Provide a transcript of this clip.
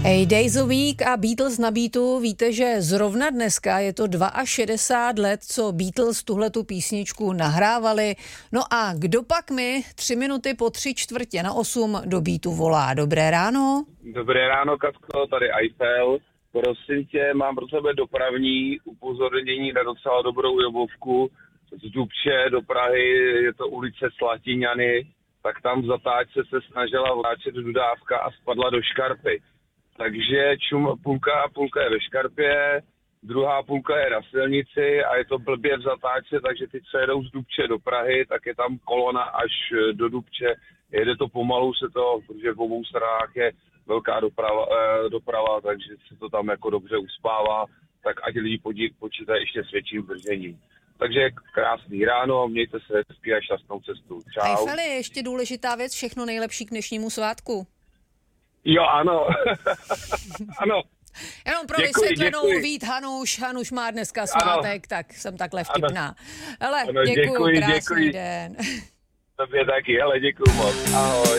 Hey, Days of Week a Beatles na beatu. Víte, že zrovna dneska je to 62 let, co Beatles tuhletu písničku nahrávali. No a kdo pak mi 3 minuty po 7:45 do beatu volá? Dobré ráno. Dobré ráno, Katko, tady Eiffel. Prosím tě, mám pro tebe dopravní upozornění na docela dobrou jobovku. Z Dubče do Prahy, je to ulice Slatiňany, tak tam v zatáčce se snažila vláčet dodávka a spadla do škarpy. Takže půlka je ve škarpě, druhá půlka je na silnici a je to blbě v zatáčce, takže ty, co jedou z Dubče do Prahy, tak je tam kolona až do Dubče. Jede to pomalu, protože v obou stranách je velká doprava, takže se to tam jako dobře uspává, tak ať lidi počítají ještě s větším držením. Takže krásný ráno, mějte se hezky a šťastnou cestu. Čau. Eiffeli, ještě důležitá věc, všechno nejlepší k dnešnímu svátku. Jo, ano. Ano. Jenom pro vysvětlenou Vít Hanuš má dneska svátek, ano. Tak jsem takhle vtipná. Hele, děkuju, krásný den. Tobě taky, hele, děkuju moc. Ahoj.